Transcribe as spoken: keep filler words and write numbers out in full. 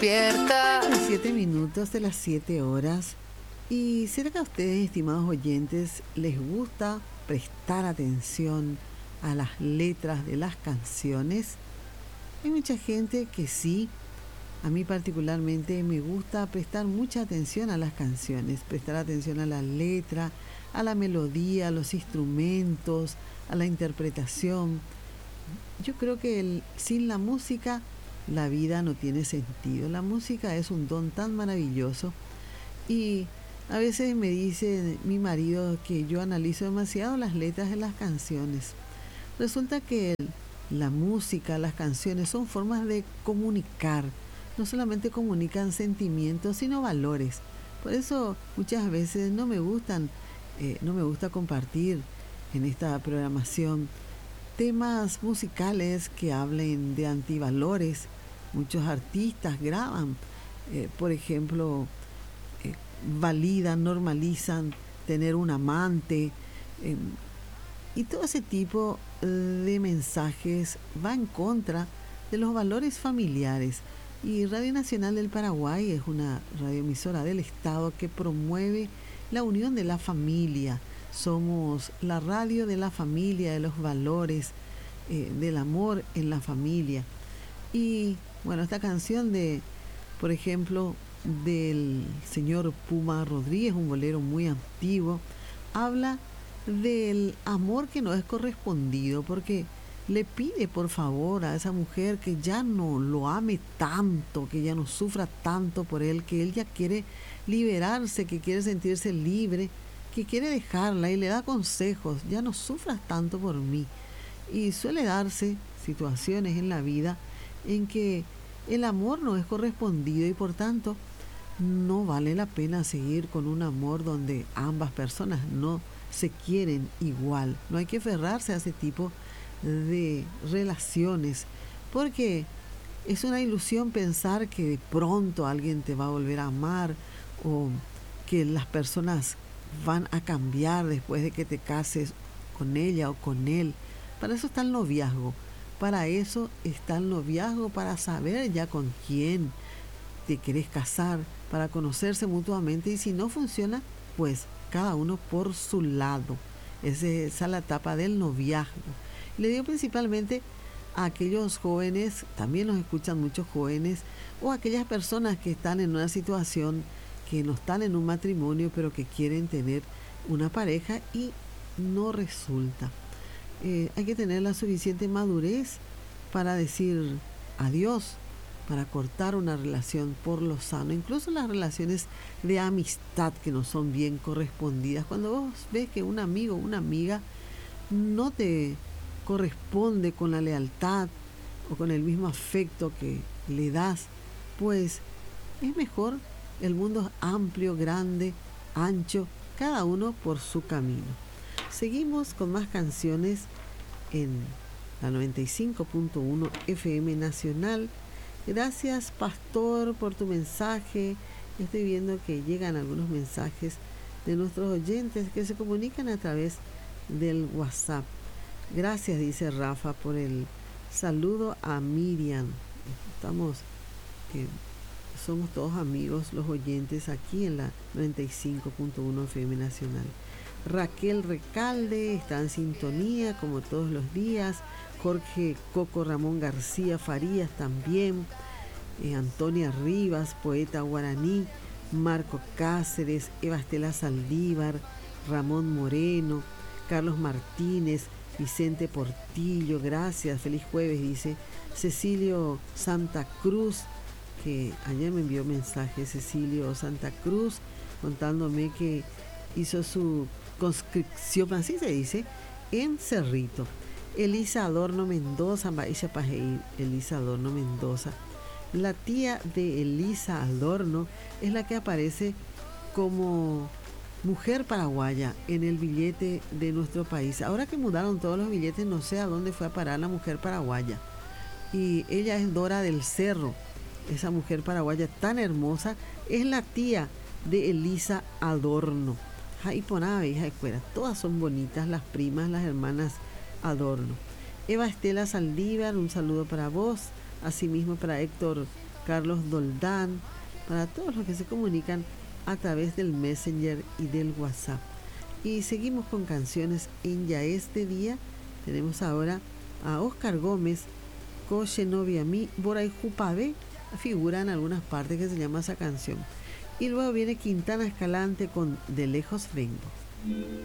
despierta. Siete minutos de las siete horas. ¿Y será que a ustedes, estimados oyentes, les gusta prestar atención a las letras de las canciones? Hay mucha gente que sí. A mí particularmente me gusta prestar mucha atención a las canciones, prestar atención a la letra, a la melodía, a los instrumentos, a la interpretación. Yo creo que el, sin la música la vida no tiene sentido. La música es un don tan maravilloso y a veces me dice mi marido que yo analizo demasiado las letras de las canciones. Resulta que el, la música, las canciones son formas de comunicar. No solamente comunican sentimientos, sino valores. Por eso muchas veces no me gustan, eh, no me gusta compartir en esta programación temas musicales que hablen de antivalores. Muchos artistas graban, eh, por ejemplo, eh, validan, normalizan tener un amante, eh, y todo ese tipo de mensajes va en contra de los valores familiares. Y Radio Nacional del Paraguay es una radioemisora del Estado que promueve la unión de la familia. Somos la radio de la familia, de los valores, eh, del amor en la familia. Y bueno, esta canción de, por ejemplo, del señor Puma Rodríguez, un bolero muy antiguo, habla del amor que no es correspondido, porque le pide por favor a esa mujer que ya no lo ame tanto, que ya no sufra tanto por él, que él ya quiere liberarse, que quiere sentirse libre, que quiere dejarla, y le da consejos: ya no sufras tanto por mí. Y suele darse situaciones en la vida en que el amor no es correspondido y por tanto no vale la pena seguir con un amor donde ambas personas no se quieren igual. No hay que aferrarse a ese tipo de relaciones, porque es una ilusión pensar que de pronto alguien te va a volver a amar o que las personas van a cambiar después de que te cases con ella o con él. Para eso está el noviazgo, para eso está el noviazgo, para saber ya con quién te querés casar, para conocerse mutuamente, y si no funciona, pues cada uno por su lado. Esa es la etapa del noviazgo. Le digo principalmente a aquellos jóvenes, también nos escuchan muchos jóvenes, o aquellas personas que están en una situación, que no están en un matrimonio, pero que quieren tener una pareja y no resulta. Eh, hay que tener la suficiente madurez para decir adiós, para cortar una relación por lo sano, incluso las relaciones de amistad que no son bien correspondidas. Cuando vos ves que un amigo o una amiga no te corresponde con la lealtad o con el mismo afecto que le das, pues es mejor. El mundo es amplio, grande, ancho, cada uno por su camino. Seguimos con más canciones en la noventa y cinco punto uno F M Nacional. Gracias, Pastor, por tu mensaje. Estoy viendo que llegan algunos mensajes de nuestros oyentes que se comunican a través del WhatsApp. Gracias, dice Rafa, por el saludo a Miriam. Estamos, eh, somos todos amigos los oyentes aquí en la noventa y cinco punto uno F M Nacional. Raquel Recalde está en sintonía como todos los días. Jorge Coco Ramón García Farías también. Eh, Antonia Rivas, poeta guaraní. Marco Cáceres, Eva Estela Saldívar, Ramón Moreno, Carlos Martínez, Vicente Portillo, gracias, feliz jueves, dice Cecilio Santa Cruz, que ayer me envió mensaje Cecilio Santa Cruz contándome que hizo su conscripción, así se dice, en Cerrito. Elisa Adorno Mendoza, Maisha Pajeir, Elisa Adorno Mendoza. La tía de Elisa Adorno es la que aparece como mujer paraguaya en el billete de nuestro país. Ahora que mudaron todos los billetes, no sé a dónde fue a parar la mujer paraguaya. Y ella es Dora del Cerro, esa mujer paraguaya tan hermosa, es la tía de Elisa Adorno. Jaiponave, hija de cuera, todas son bonitas, las primas, las hermanas Adorno. Eva Estela Saldívar, un saludo para vos, asimismo para Héctor Carlos Doldán, para todos los que se comunican a través del Messenger y del WhatsApp. Y seguimos con canciones en Ya Este Día. Tenemos ahora a Oscar Gómez, Coche Novia Mi, Boray Jupabe, figura en algunas partes que se llama esa canción. Y luego viene Quintana Escalante con De Lejos Vengo.